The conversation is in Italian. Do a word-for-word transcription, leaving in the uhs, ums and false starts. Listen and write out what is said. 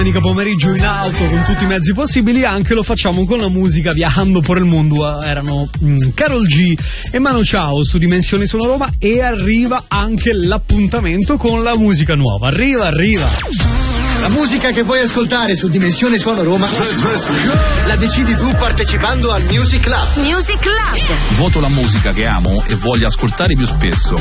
Domenica pomeriggio in auto con tutti i mezzi possibili, anche lo facciamo con la musica viajando per il mondo. Erano mm, Karol G e Manu Chao su Dimensioni Suono Roma, e arriva anche l'appuntamento con la musica nuova. Arriva, arriva. La musica che vuoi ascoltare su Dimensione Suono Roma la decidi tu partecipando al Music Club. Music Club. Voto la musica che amo e voglio ascoltare più spesso.